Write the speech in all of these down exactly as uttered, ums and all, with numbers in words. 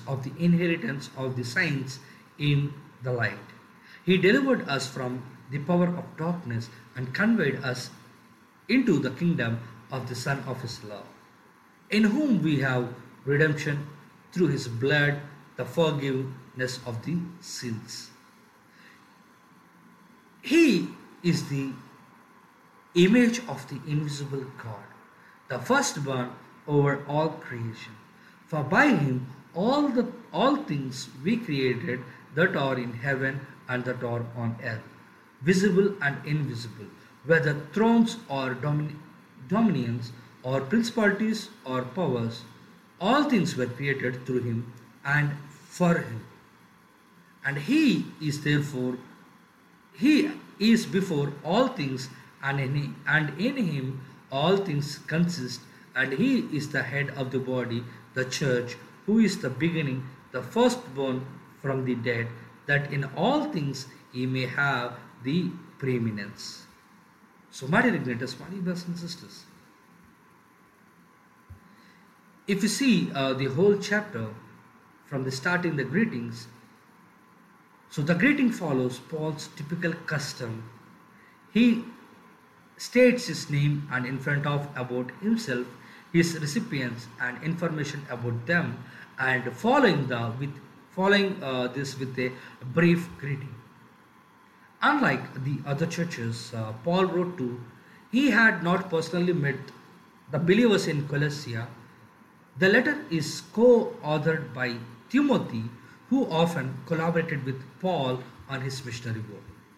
of the inheritance of the saints in the light. He delivered us from the power of darkness and conveyed us into the kingdom of the Son of His love, in whom we have redemption through His blood, the forgiveness of the sins. He is the image of the invisible God, the firstborn over all creation. For by Him all the all things we created that are in heaven and that are on earth, visible and invisible, whether thrones or domin- dominions or principalities or powers, all things were created through Him and for Him. And He is therefore He is before all things, and in Him, and in Him all things consist, and He is the head of the body, the church, who is the beginning, the firstborn from the dead, that in all things He may have the preeminence. So, my dear igniters, my dear brothers and sisters, if you see uh, the whole chapter from the starting the greetings, so the greeting follows Paul's typical custom. He states his name and in front of about himself, his recipients and information about them, and following the with following uh, this with a brief greeting. Unlike the other churches uh, Paul wrote to, he had not personally met the believers in Colossia. The letter is co-authored by Timothy, who often collaborated with Paul on his missionary work.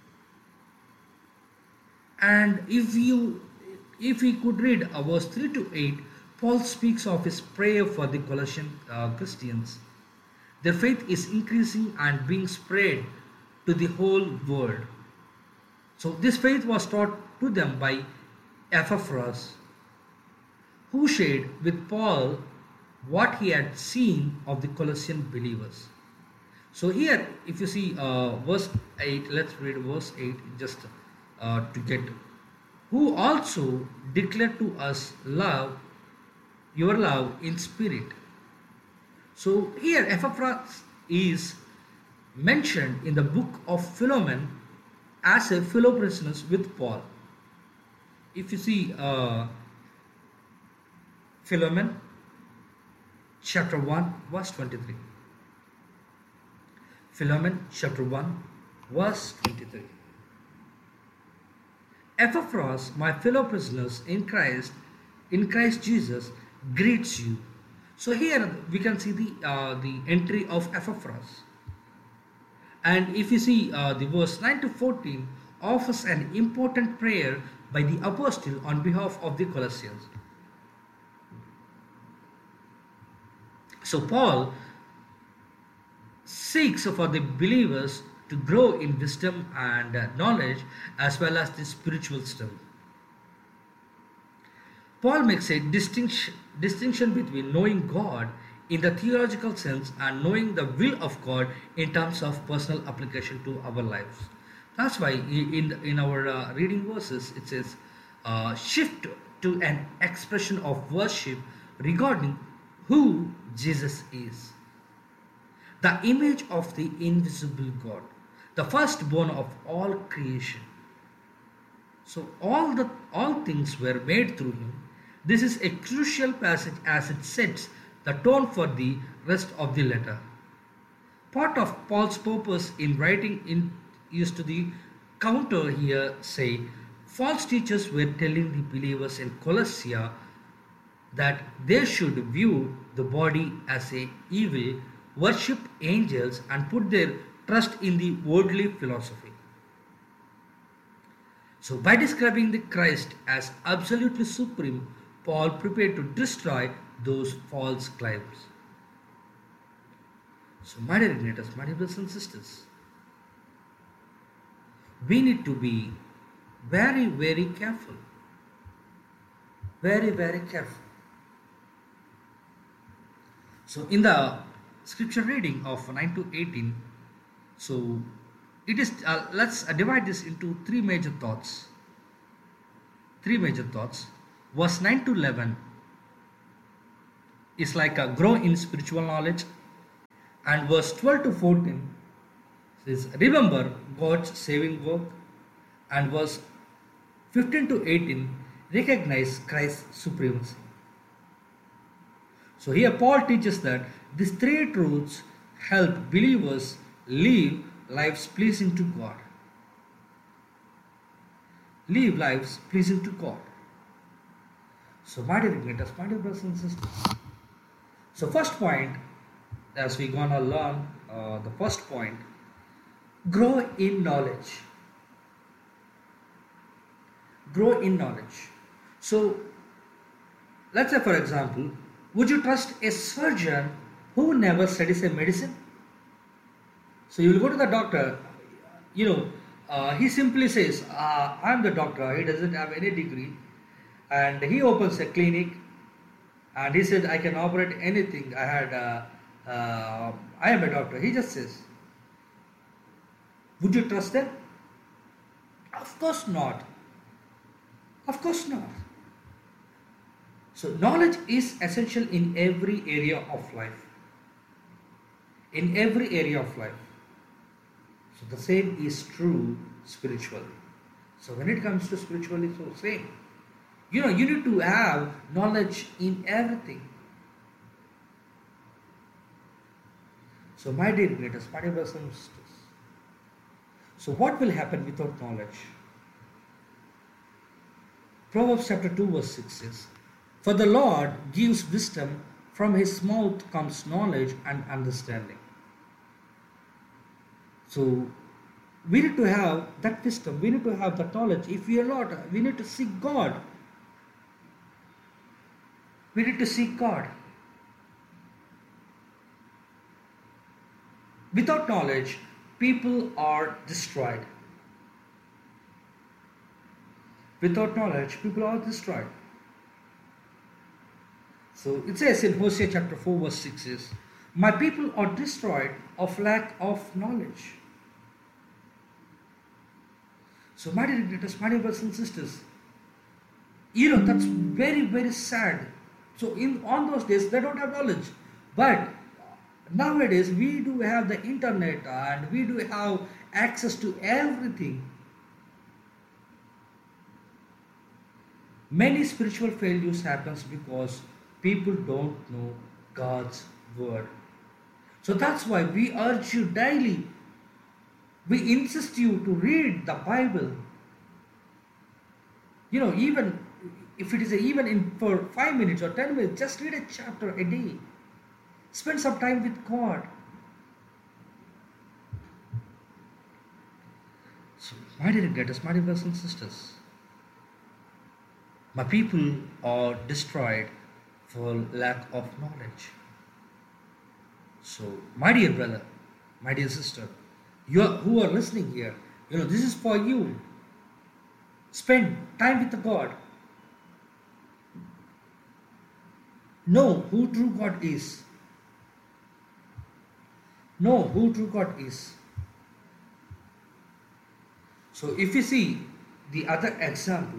And if you if we could read uh, verse three to eight, Paul speaks of his prayer for the Colossian uh, Christians. Their faith is increasing and being spread to the whole world. So this faith was taught to them by Epaphras, who shared with Paul what he had seen of the Colossian believers. So here, if you see uh, verse eight, let's read verse eight just uh, to get. Who also declared to us love, your love in spirit. So here Epaphras is mentioned in the book of Philemon as a fellow prisoner with Paul. If you see uh, Philemon chapter one verse twenty-three. Philemon chapter one verse twenty-three. Epaphras, my fellow prisoners in Christ, in Christ Jesus, greets you. So here we can see the uh, the entry of Epaphras. And if you see uh, the verse nine to fourteen offers an important prayer by the apostle on behalf of the Colossians. So Paul seeks for the believers to grow in wisdom and uh, knowledge as well as the spiritual strength. Paul makes a distinction, distinction between knowing God in the theological sense and knowing the will of God in terms of personal application to our lives. That's why in, in our uh, reading verses it says, uh, shift to an expression of worship regarding who Jesus is. The image of the invisible God, the firstborn of all creation. So all the all things were made through him. This is a crucial passage as it sets the tone for the rest of the letter. Part of Paul's purpose in writing in is to the counter here say false teachers were telling the believers in Colossia that they should view the body as a evil, worship angels and put their trust in the worldly philosophy. So by describing the Christ as absolutely supreme, Paul prepared to destroy those false claims. So my dear igniters, my dear brothers and sisters, we need to be very very careful. Very very careful. So in the scripture reading of nine to eighteen, so it is uh, let's uh, divide this into three major thoughts. Three major thoughts. Verse nine to eleven is like a grow in spiritual knowledge. And verse twelve to fourteen says, remember God's saving work. And verse fifteen to eighteen, recognize Christ's supremacy. So here Paul teaches that these three truths help believers live lives pleasing to God. Live lives pleasing to God. So my dear igniters, my dear brothers and sisters. So first point, as we gonna learn uh, the first point, grow in knowledge. Grow in knowledge. So let's say, for example, would you trust a surgeon who never studies a medicine? So you will go to the doctor, you know, uh, he simply says, uh, I'm the doctor, he doesn't have any degree, and he opens a clinic and he said, I can operate anything. I had, uh, uh, I am a doctor. He just says, would you trust them? Of course not. Of course not. So knowledge is essential in every area of life. In every area of life. So the same is true spiritually. So when it comes to spiritually, so same. You know, you need to have knowledge in everything. So my dear greatest, my dear brothers and sisters. So what will happen without knowledge? Proverbs chapter two verse six says, for the Lord gives wisdom, from his mouth comes knowledge and understanding. So we need to have that wisdom, we need to have that knowledge. If we are not, we need to seek God. We need to seek God. Without knowledge, people are destroyed. Without knowledge, people are destroyed. So it says in Hosea chapter four verse six is, my people are destroyed of lack of knowledge. So my dear greatest, my dear brothers and sisters, you know, that's very, very sad. So in on those days, they don't have knowledge. But nowadays, we do have the internet and we do have access to everything. Many spiritual failures happens because people don't know God's word. So that's why we urge you daily. We insist you to read the Bible. You know, even if it is a, even in for five minutes or ten minutes, just read a chapter a day. Spend some time with God. So, my dear greatest, my dear brothers and sisters, my people are destroyed for lack of knowledge. So, my dear brother, my dear sister, you are, who are listening here, you know, this is for you. Spend time with God. Know who true God is. Know who true God is. So if you see the other example,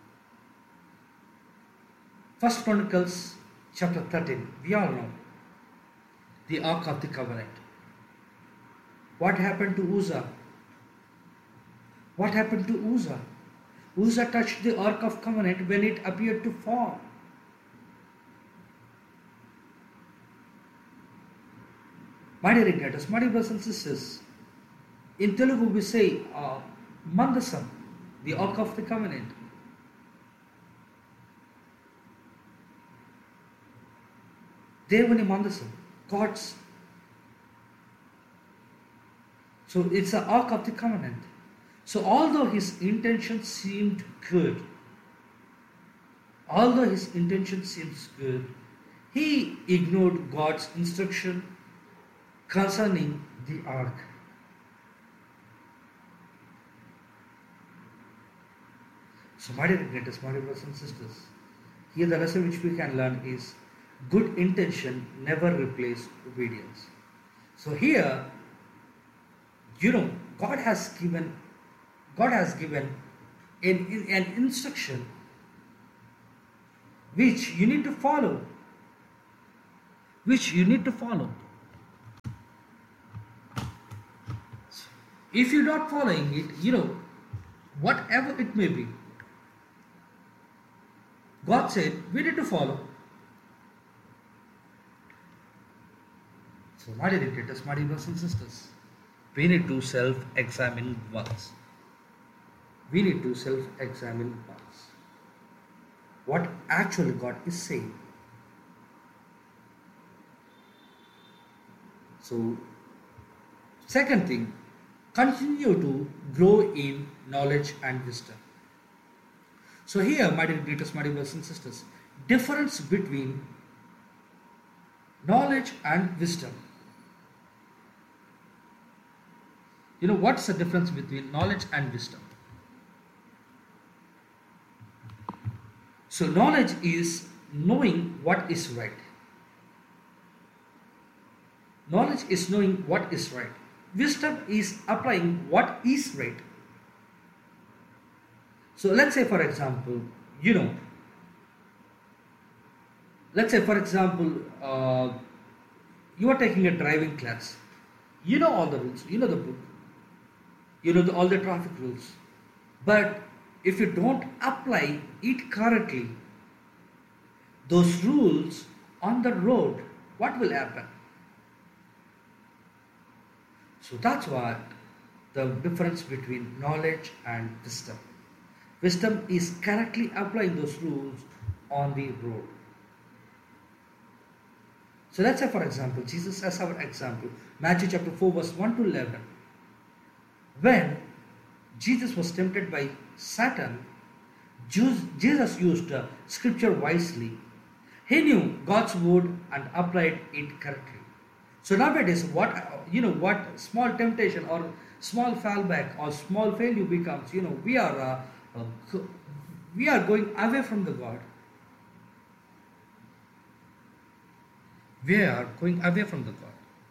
First Chronicles chapter thirteen, we all know the Ark of the Covenant. What happened to Uzzah? What happened to Uzzah? Uzzah touched the Ark of Covenant when it appeared to fall. My dear ignitis, my dear brothers and sisters, in Telugu we say uh, Mandasam, the Ark of the Covenant. Devani Mandasam, God's. So it's the Ark of the Covenant. So although his intention seemed good, although his intention seems good, he ignored God's instruction concerning the ark. So my dear greatest, my dear brothers and sisters, here the lesson which we can learn is good intention never replaces obedience. So here, you know, God has given God has given an, an instruction which you need to follow. Which you need to follow. If you're not following it, you know, whatever it may be, God said we need to follow. So, my dear educators, my dear brothers and sisters, we need to self examine once. We need to self examine once. What actually God is saying. So, second thing, continue to grow in knowledge and wisdom. So, here, my dear educators, my dear brothers and sisters, difference between knowledge and wisdom. You know, what's the difference between knowledge and wisdom? So, knowledge is knowing what is right. Knowledge is knowing what is right. Wisdom is applying what is right. So, let's say, for example, you know, let's say, for example, uh, you are taking a driving class. You know all the rules, you know the book, you know the, all the traffic rules. But if you don't apply it correctly, those rules on the road, what will happen? So that's what the difference between knowledge and wisdom. Wisdom is correctly applying those rules on the road. So let's say, for example, Jesus as our example, Matthew chapter four verse one to eleven. When Jesus was tempted by Satan, Jesus used uh, scripture wisely. He knew God's word and applied it correctly. So nowadays, what you know, what small temptation or small fallback or small failure becomes, you know, we are uh, uh, we are going away from the God. We are going away from the God.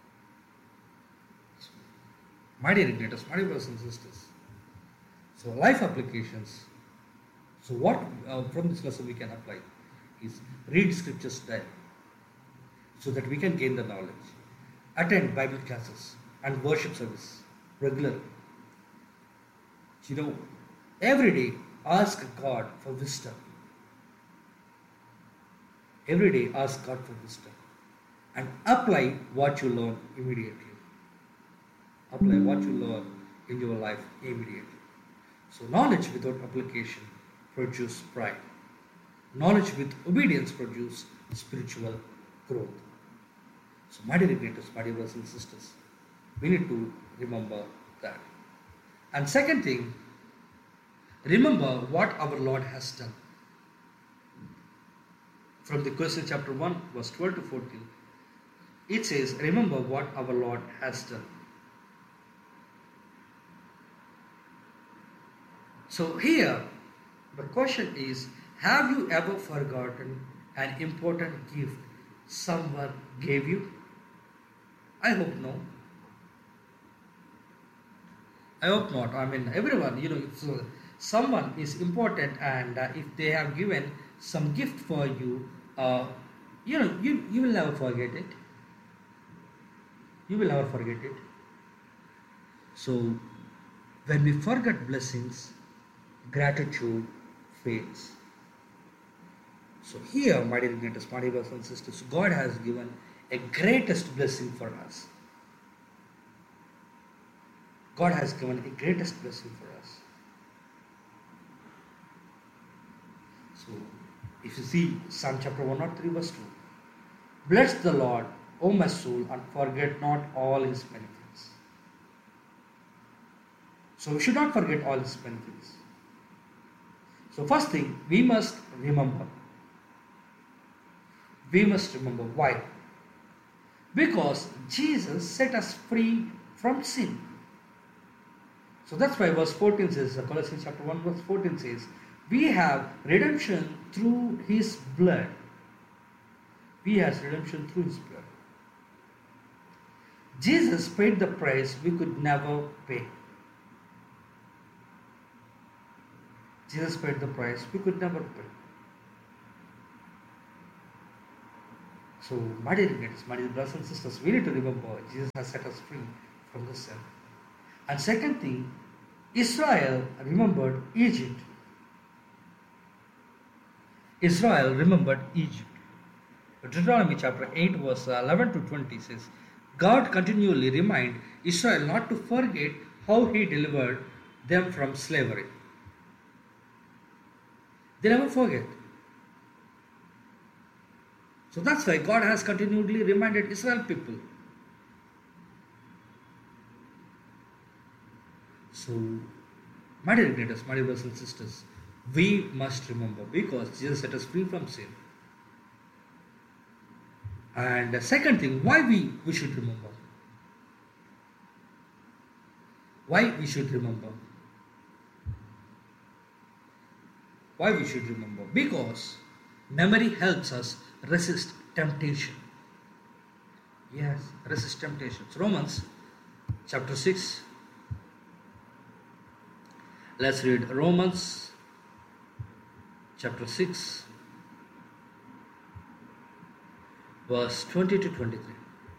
So, my dear educators, my dear brothers and sisters. So life applications. So what uh, from this lesson we can apply is read scriptures daily, so that we can gain the knowledge. Attend Bible classes and worship service regularly. You know, every day ask God for wisdom. Every day ask God for wisdom. And apply what you learn immediately. Apply what you learn in your life immediately. So knowledge without application produces pride. Knowledge with obedience produces spiritual growth. So my dear educators, my dear brothers and sisters, we need to remember that. And second thing, remember what our Lord has done. From the Colossians chapter one, verse twelve to fourteen, it says, remember what our Lord has done. So here, the question is, have you ever forgotten an important gift someone gave you? I hope no. I hope not. I mean, everyone, you know, if uh, someone is important and uh, if they have given some gift for you, uh, you know, you, you will never forget it. You will never forget it. So, when we forget blessings, gratitude fades. So here, my dear educators, my dear brothers and sisters, God has given a greatest blessing for us. God has given a greatest blessing for us. So, if you see Psalm chapter one oh three verse two, bless the Lord, O my soul, and forget not all his benefits. So we should not forget all his benefits. So first thing, we must remember. We must remember why. Because Jesus set us free from sin. So that's why verse fourteen says, Colossians chapter one verse fourteen says, we have redemption through his blood. We have redemption through his blood. Jesus paid the price we could never pay. Jesus paid the price we could never pay. So, my dear friends, my dear brothers and sisters, we need to remember Jesus has set us free from the sin. And second thing, Israel remembered Egypt. Israel remembered Egypt. Deuteronomy chapter eight verse eleven to twenty says, God continually reminded Israel not to forget how he delivered them from slavery. They never forget. So that's why God has continually reminded Israel people. So, my dear greatest, my dear brothers and sisters, we must remember because Jesus set us free from sin. And the second thing, why we, we should remember. Why we should remember. Why we should remember? Because memory helps us resist temptation. Yes, resist temptations. Romans chapter six. Let's read Romans chapter six, verse twenty to twenty-three.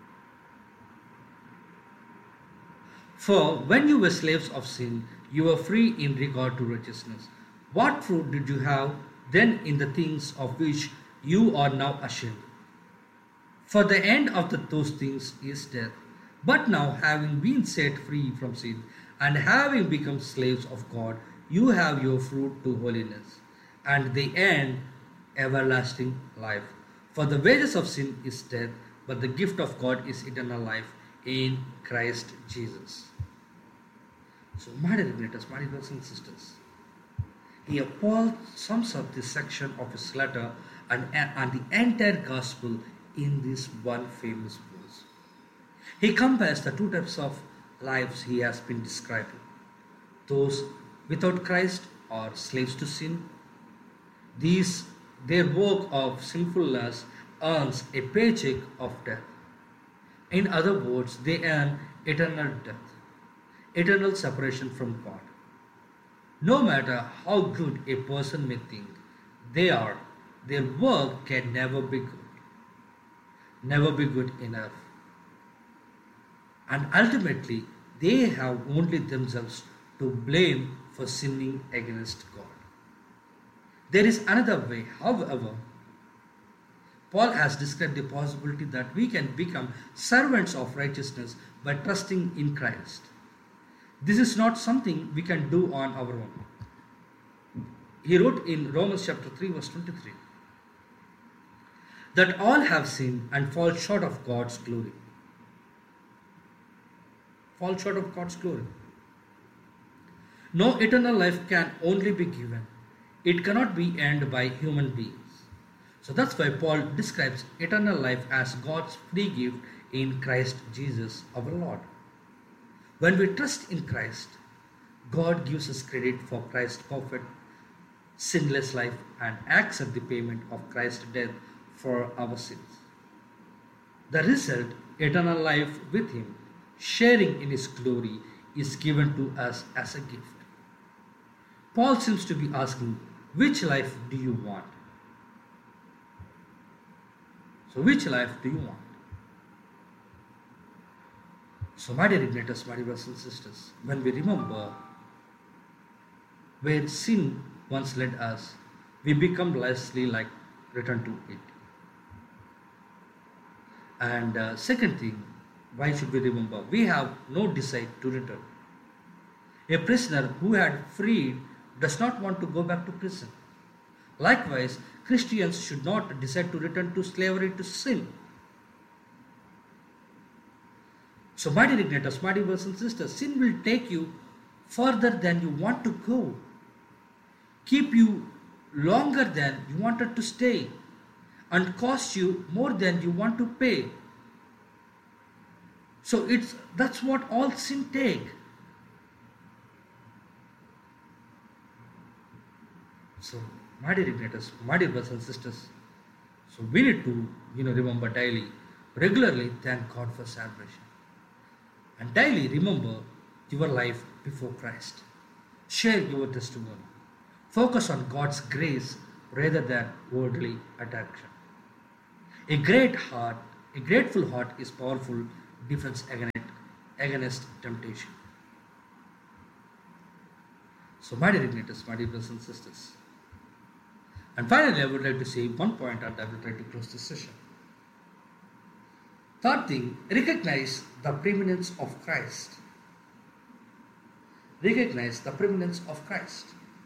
For when you were slaves of sin, you were free in regard to righteousness. What fruit did you have then in the things of which you are now ashamed? For the end of the, those things is death. But now, having been set free from sin and having become slaves of God, you have your fruit to holiness, and the end everlasting life. For the wages of sin is death, but the gift of God is eternal life in Christ Jesus. So, my dear brothers, my dear brothers and sisters, here Paul sums up this section of his letter and, and the entire gospel in this one famous verse. He compares the two types of lives he has been describing. Those without Christ are slaves to sin. These, their work of sinfulness earns a paycheck of death. In other words, they earn eternal death, eternal separation from God. No matter how good a person may think they are, their work can never be good, never be good enough. And ultimately, they have only themselves to blame for sinning against God. There is another way, however. Paul has described the possibility that we can become servants of righteousness by trusting in Christ. This is not something we can do on our own. He wrote in Romans chapter three verse twenty-three that all have sinned and fall short of God's glory. Fall short of God's glory. No eternal life can only be given. It cannot be earned by human beings. So that's why Paul describes eternal life as God's free gift in Christ Jesus our Lord. When we trust in Christ, God gives us credit for Christ's perfect, sinless life and accepts the payment of Christ's death for our sins. The result, eternal life with Him, sharing in His glory, is given to us as a gift. Paul seems to be asking, which life do you want? So which life do you want? So my dear igniters, my dear brothers and sisters, when we remember where sin once led us, we become lessly like return to it. And uh, second thing, why should we remember? We have no desire to return. A prisoner who had freed does not want to go back to prison. Likewise, Christians should not decide to return to slavery to sin. So, my dear igniters, my dear brothers and sisters, sin will take you further than you want to go, keep you longer than you wanted to stay, and cost you more than you want to pay. So, it's that's what all sin take. So, my dear igniters, my dear brothers and sisters, so we need to, you know, remember daily, regularly thank God for salvation. And daily remember your life before Christ. Share your testimony. Focus on God's grace rather than worldly attraction. A great heart, a grateful heart is powerful defense against, against temptation. So, my dear igniters, my dear brothers and sisters. And finally, I would like to say one point and I will try to close this session. Third thing, recognize the preeminence of Christ. Recognize the preeminence of Christ.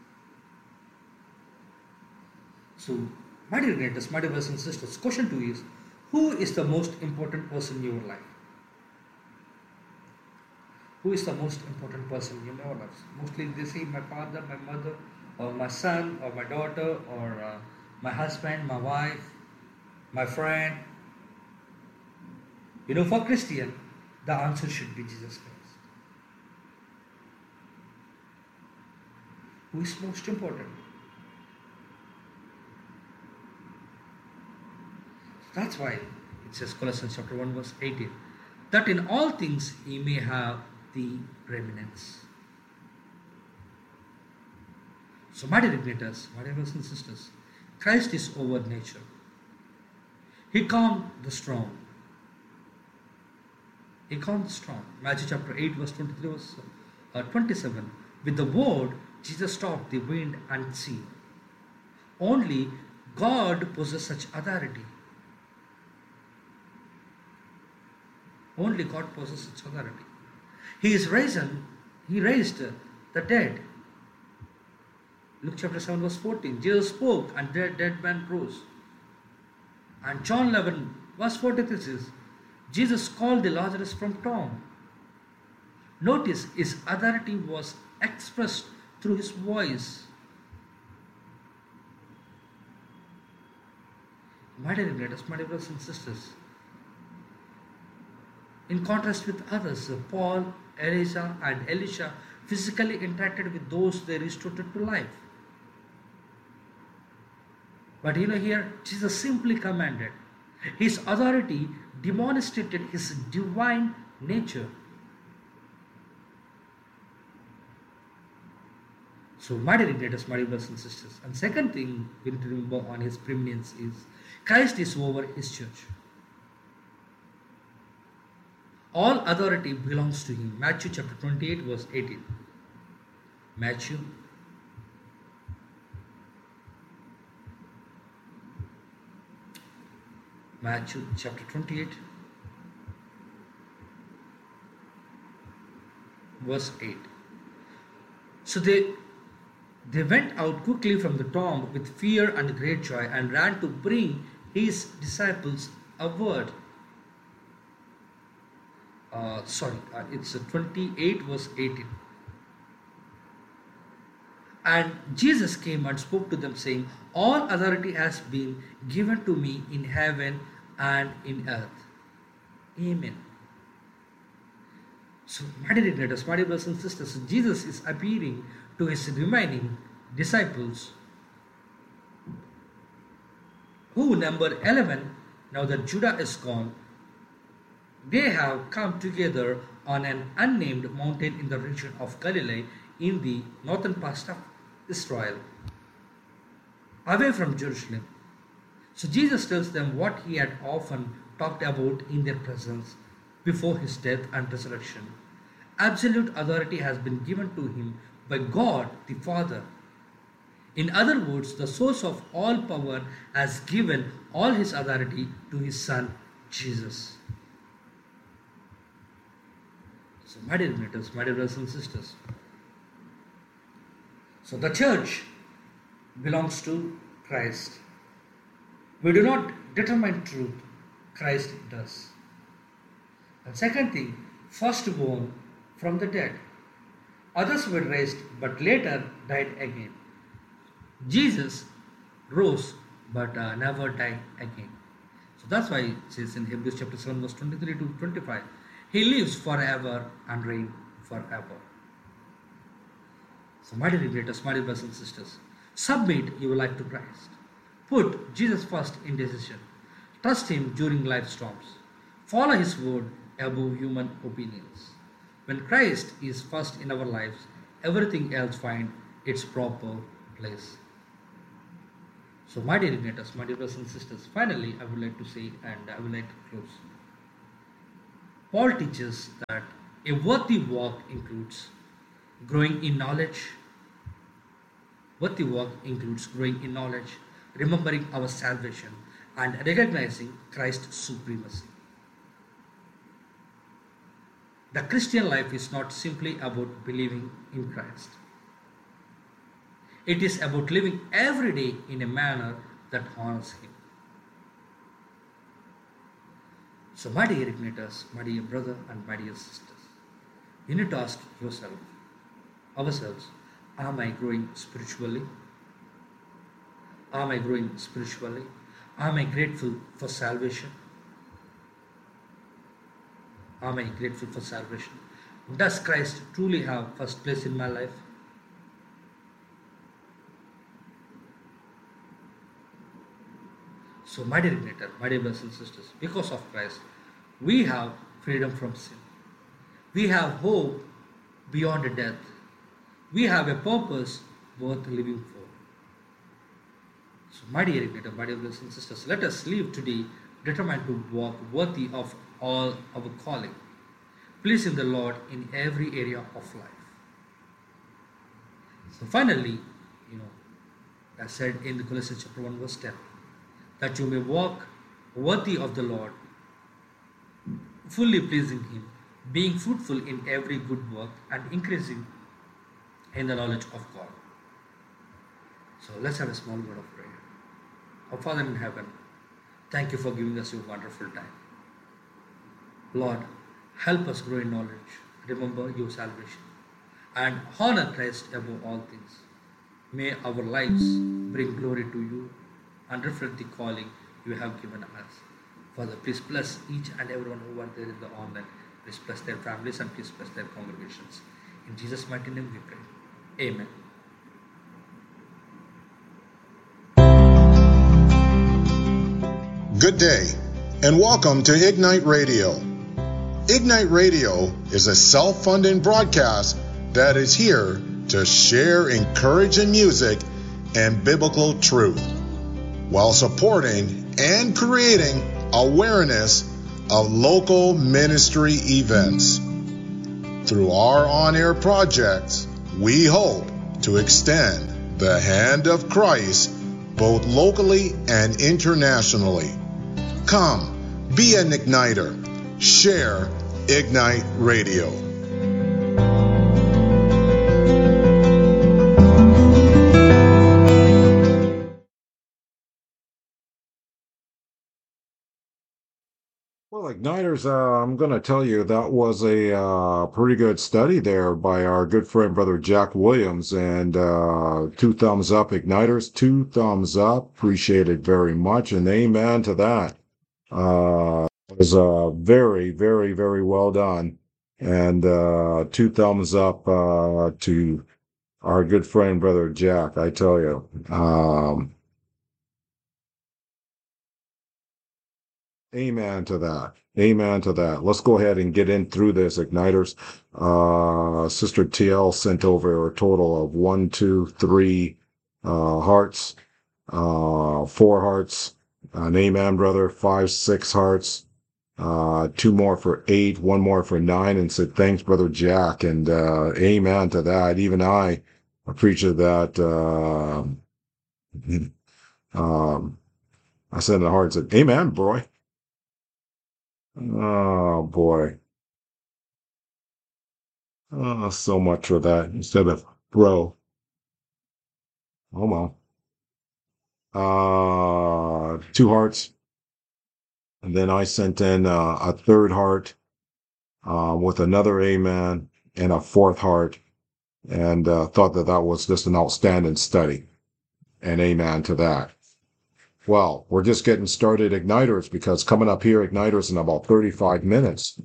So, my dear igniters, my dear brothers and sisters, question two is, who is the most important person in your life? Who is the most important person in your life? Mostly they say my father, my mother, or my son, or my daughter, or uh, my husband, my wife, my friend. You know, for Christian, the answer should be Jesus Christ. Who is most important? That's why it says Colossians chapter one verse eighteen, that in all things he may have the preeminence. So, my dear igniters, my dear brothers and sisters, Christ is over nature. He calmed the storm. He calmed the storm. Matthew chapter eight verse twenty-three verse uh, twenty-seven. With the word, Jesus stopped the wind and sea. Only God possesses such authority. Only God possesses such authority. He is risen, He raised the dead. Luke chapter seven verse fourteen. Jesus spoke and the dead man rose. And John eleven verse forty-three says, Jesus called the Lazarus from tomb. Notice his authority was expressed through his voice. My dear brothers, my dear brothers and sisters, in contrast with others, Paul, Elijah, and Elisha physically interacted with those they restored to life. But you know, here Jesus simply commanded. His authority demonstrated his divine nature. So, my dear brothers, my dear brothers and sisters. And second thing we need to remember on his preeminence is Christ is over his church. All authority belongs to him. Matthew chapter twenty-eight verse eighteen. Matthew Matthew chapter twenty-eight verse eight. So they they went out quickly from the tomb with fear and great joy and ran to bring his disciples a word. Uh, sorry, uh, it's uh, twenty-eight verse eighteen. And Jesus came and spoke to them, saying, all authority has been given to me in heaven and in earth. Amen. So, my dear brothers, my dear brothers and sisters, Jesus is appearing to his remaining disciples, who number eleven, now that Judah is gone. They have come together on an unnamed mountain in the region of Galilee in the northern part of Israel, away from Jerusalem. So Jesus tells them what he had often talked about in their presence before his death and resurrection. Absolute authority has been given to him by God the Father. In other words, the source of all power has given all his authority to his Son, Jesus. So, my dear brothers, my dear brothers and sisters, so the church belongs to Christ. We do not determine truth, Christ does. And second thing, firstborn from the dead. Others were raised but later died again. Jesus rose but uh, never died again. So that's why it says in Hebrews chapter seven verse twenty-three to twenty-five, he lives forever and reigns forever. So, my dear brothers, my dear brothers and sisters, submit your life to Christ. Put Jesus first in decision. Trust him during life storms. Follow his word above human opinions. When Christ is first in our lives, everything else finds its proper place. So, my dear brothers, my dear brothers and sisters, finally, I would like to say, and I would like to close. Paul teaches that a worthy walk includes growing in knowledge, Worthy walk includes growing in knowledge, remembering our salvation, and recognizing Christ's supremacy. The Christian life is not simply about believing in Christ. It is about living every day in a manner that honors Him. So, my dear igniters, my dear brother and my dear sisters, you need to ask yourself, ourselves, am I growing spiritually? Am I growing spiritually? Am I grateful for salvation? Am I grateful for salvation? Does Christ truly have first place in my life? So, my dear ignitor, my dear brothers and sisters, because of Christ, we have freedom from sin. We have hope beyond death. We have a purpose worth living for. So, my dear ignitor, my dear brothers and sisters, let us live today determined to walk worthy of all our calling, pleasing the Lord in every area of life. So, finally, you know, as said in the Colossians chapter one, verse ten, that you may walk worthy of the Lord, fully pleasing Him, being fruitful in every good work and increasing in the knowledge of God. So let's have a small word of prayer. Our Father in heaven, thank you for giving us your wonderful time. Lord, help us grow in knowledge, remember your salvation, and honor Christ above all things. May our lives bring glory to you and reflect the calling you have given us. Father, please bless each and everyone who are there in the online. Please bless their families and please bless their congregations. In Jesus' mighty name we pray. Amen. Good day, and welcome to Ignite Radio. Ignite Radio is a self-funding broadcast that is here to share encouraging music and biblical truth, while supporting and creating awareness of local ministry events. Through our on-air projects, we hope to extend the hand of Christ both locally and internationally. Come, be an igniter. Share Ignite Radio. Well, Igniters, uh, I'm going to tell you that was a uh, pretty good study there by our good friend, Brother Jack Williams. And uh, two thumbs up, Igniters, two thumbs up. Appreciate it very much. And amen to that. Uh, it was uh, very, very, very well done. And uh, two thumbs up uh, to our good friend, Brother Jack, I tell you. Um, Amen to that. Amen to that. Let's go ahead and get in through this, Igniters. Uh, Sister T L sent over a total of one, two, three uh, hearts, uh, four hearts, an amen, brother, five, six hearts, uh, two more for eight, one more for nine, and said, thanks, Brother Jack, and uh, amen to that. Even I appreciate that. Uh, um, I said in the heart, said, amen, boy. Oh boy. Oh, so much for that instead of bro. Hold on. Uh, two hearts. And then I sent in uh, a third heart uh, with another amen and a fourth heart and uh, thought that that was just an outstanding study. And amen to that. Well, we're just getting started, Igniters, because coming up here, Igniters, in about thirty-five minutes,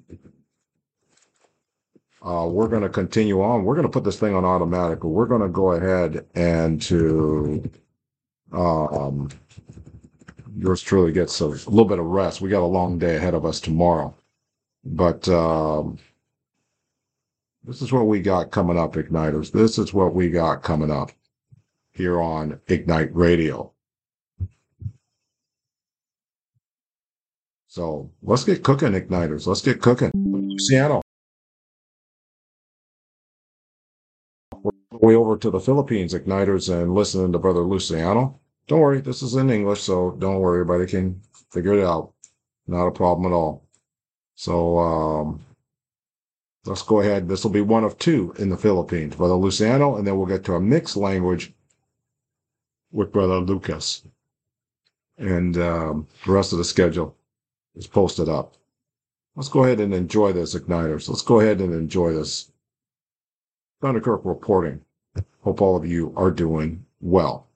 Uh, we're going to continue on. We're going to put this thing on automatic. We're going to go ahead and to um, yours truly gets a, a little bit of rest. We got a long day ahead of us tomorrow. But um, this is what we got coming up, Igniters. This is what we got coming up here on Ignite Radio. So let's get cooking, Igniters. Let's get cooking. Luciano. way over to the Philippines Igniters and listening to Brother Luciano. Don't worry, this is in English, so don't worry, everybody can figure it out. Not a problem at all. So um, let's go ahead. This will be one of two in the Philippines, Brother Luciano, and then we'll get to a mixed language with Brother Lucas. And um, the rest of the schedule is posted up. Let's go ahead and enjoy this, Igniters. Let's go ahead and enjoy this. Thunder Kirk reporting. Hope all of you are doing well.